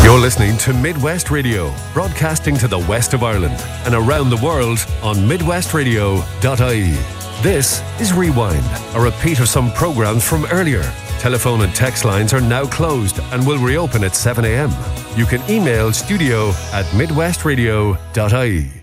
You're listening to Midwest Radio, broadcasting to the west of Ireland and around the world on midwestradio.ie. This is Rewind, a repeat of some programs from earlier. Telephone and text lines are now closed and will reopen at 7 a.m. You can email studio@midwestradio.ie.